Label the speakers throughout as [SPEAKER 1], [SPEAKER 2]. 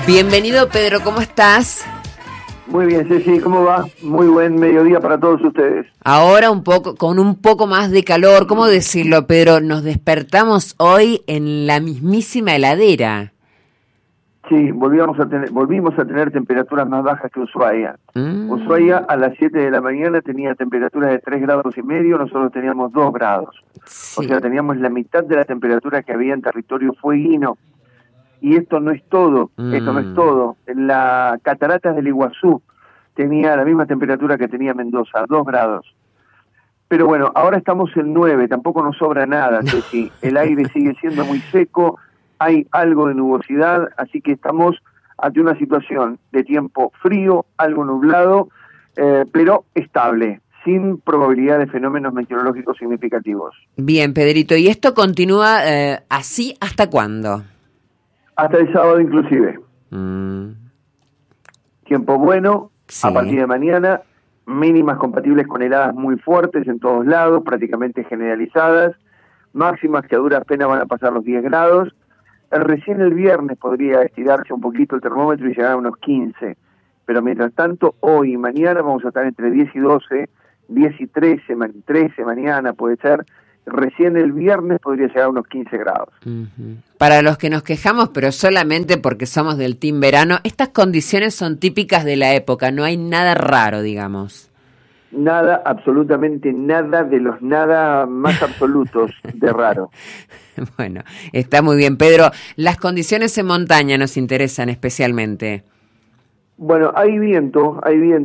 [SPEAKER 1] Bienvenido, Pedro, ¿cómo estás?
[SPEAKER 2] Muy bien, Ceci, ¿cómo va? Muy buen mediodía para todos ustedes.
[SPEAKER 1] Ahora con un poco más de calor, ¿cómo decirlo, Pedro? Nos despertamos hoy en la mismísima heladera.
[SPEAKER 2] Sí, volvimos a tener temperaturas más bajas que Ushuaia. Ushuaia a las 7 de la mañana tenía temperaturas de 3,5 grados, nosotros teníamos 2 grados. Sí. O sea, teníamos la mitad de la temperatura que había en territorio fueguino. Y esto no es todo, En la cataratas del Iguazú tenía la misma temperatura que tenía Mendoza, 2 grados. Pero bueno, ahora estamos en 9, tampoco nos sobra nada, Ceci. El aire sigue siendo muy seco, hay algo de nubosidad, así que estamos ante una situación de tiempo frío, algo nublado, pero estable, sin probabilidad de fenómenos meteorológicos significativos.
[SPEAKER 1] Bien, Pedrito, ¿y esto continúa así hasta cuándo?
[SPEAKER 2] Hasta el sábado inclusive. Tiempo bueno, sí. A partir de mañana, mínimas compatibles con heladas muy fuertes en todos lados, prácticamente generalizadas, máximas que a duras penas van a pasar los 10 grados. Recién el viernes podría estirarse un poquito el termómetro y llegar a unos 15, pero mientras tanto, hoy y mañana vamos a estar entre 10 y 12, 10 y 13 mañana puede ser. Recién el viernes podría llegar a unos 15 grados.
[SPEAKER 1] Para los que nos quejamos, pero solamente porque somos del team verano, estas condiciones son típicas de la época, no hay nada raro, digamos.
[SPEAKER 2] Nada, absolutamente nada de los nada más absolutos de raro.
[SPEAKER 1] Bueno, está muy bien, Pedro. Las condiciones en montaña nos interesan especialmente.
[SPEAKER 2] Bueno, hay viento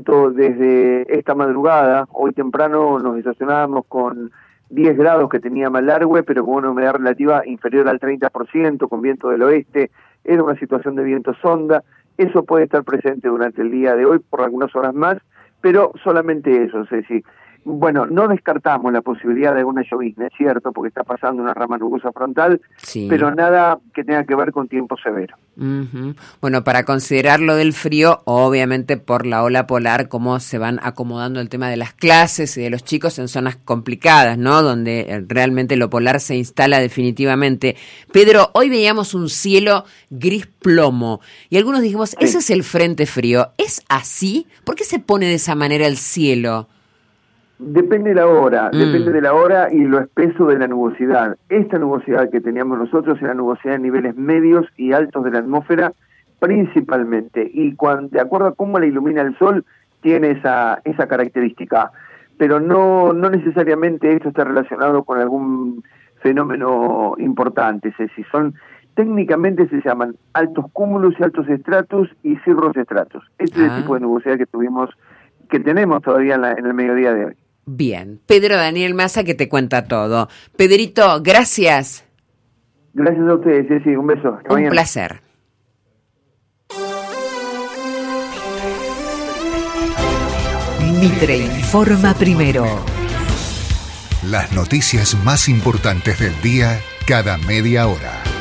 [SPEAKER 2] desde esta madrugada. Hoy temprano nos estacionábamos con 10 grados que tenía Malargüe, pero con una humedad relativa inferior al 30%, con viento del oeste. Era una situación de viento sonda. Eso puede estar presente durante el día de hoy por algunas horas más, pero solamente eso, Ceci. Bueno, no descartamos la posibilidad de alguna llovizna, es cierto, porque está pasando una rama nubosa frontal, sí. Pero nada que tenga que ver con tiempo severo.
[SPEAKER 1] Bueno, para considerar lo del frío, obviamente por la ola polar, cómo se van acomodando el tema de las clases y de los chicos en zonas complicadas, ¿no? Donde realmente lo polar se instala definitivamente. Pedro, hoy veíamos un cielo gris plomo y algunos dijimos, sí. Ese es el frente frío. ¿Es así? ¿Por qué se pone de esa manera el cielo?
[SPEAKER 2] Depende de la hora y lo espeso de la nubosidad. Esta nubosidad que teníamos nosotros era nubosidad en niveles medios y altos de la atmósfera principalmente, y de acuerdo a cómo la ilumina el sol, tiene esa característica. Pero no necesariamente esto está relacionado con algún fenómeno importante, Ceci. Técnicamente se llaman altos cúmulos y altos estratos y cirros estratos. Este es el tipo de nubosidad que tenemos todavía en el mediodía de hoy.
[SPEAKER 1] Bien, Pedro Daniel Mazza que te cuenta todo. Pedrito, gracias.
[SPEAKER 2] Gracias a ustedes, Ceci, un beso.
[SPEAKER 1] Un placer.
[SPEAKER 3] Mitre informa primero.
[SPEAKER 4] Las noticias más importantes del día cada media hora.